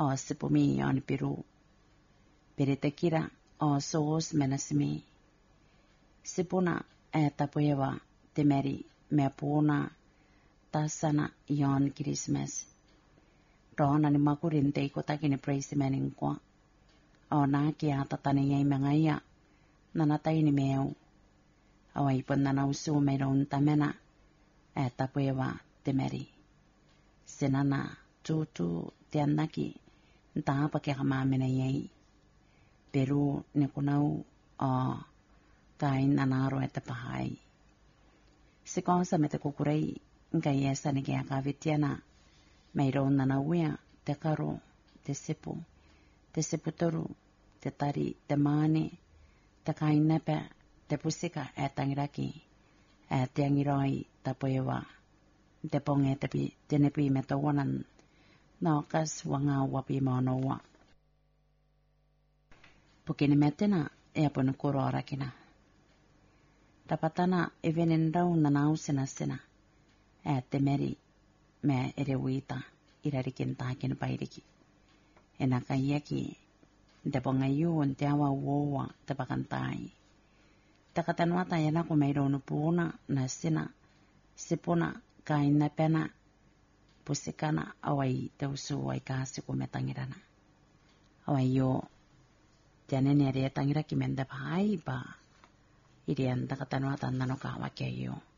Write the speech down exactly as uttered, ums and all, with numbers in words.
o sipumi yon piru. Peritekira o soos menasimi. Sipuna e tapuewa temeri me puna tasana yon Christmas. Rona ni makurin te kotakini praise mening kwa. O na kia tatane yai mangaya nanatai ni meu. Awai pun na nausu meron tamena e tapuewa temeri. Senana tutu tianaki nta pa kaya kamamena yai. Peru ni kunau o kain anaro e tapahai. Sikonsa me te kukurei nka yesa ni kaya kavitiana meiron na nauia te karo, te sipu, te siputoru, te tari, te mane, te kain nepe, te pusika e tangiraki, e te angiroi tapuewa, te ponge te pi, te nepi me tawanan, na kas wanga wapi maonoa. Pukini metena e apun kuro arakina. Tapatana e venen rau na nau sena sena, e te meri me ere wita irarikin takin pairiki. E nakaiaki te pongayu te awa uowa te pakantai. Takatanwata yana ko meironu puna na sina sipuna kaina pena pusikana awai te usu ai kasi ko metangirana. Awai yo janene re tangira ki menda bai ba irian takatanwata nanoka wakeyo.